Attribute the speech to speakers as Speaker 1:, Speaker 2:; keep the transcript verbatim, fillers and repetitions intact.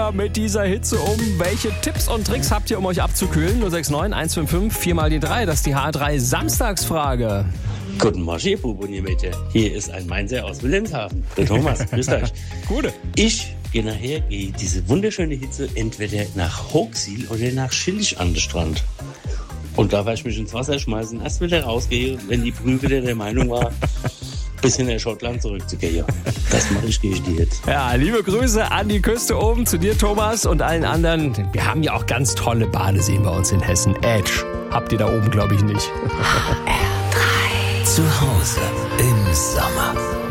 Speaker 1: ihr mit dieser Hitze um? Welche Tipps und Tricks habt ihr, um euch abzukühlen? null sechs neun eins fünf fünf vier mal die drei, das ist die H drei Samstagsfrage.
Speaker 2: Guten Morgen, ihr Bub und ihr Mädchen. Hier ist ein Mainzer aus Wilhelmshaven. Der Thomas, grüßt euch.
Speaker 1: Gute.
Speaker 2: Ich gehe nachher, gehe diese wunderschöne Hitze entweder nach Hochsiel oder nach Schillig an den Strand. Und da werde ich mich ins Wasser schmeißen, erst wieder rausgehe, wenn die Brühe wieder der Meinung war, bis in der Schottland zurückzugehen. Das mache ich, gehe ich dir jetzt.
Speaker 1: Ja, liebe Grüße an die Küste oben, zu dir Thomas und allen anderen. Wir haben ja auch ganz tolle Badeseen bei uns in Hessen. Edge habt ihr da oben, glaube ich, nicht.
Speaker 3: H R drei. Zu Hause im Sommer.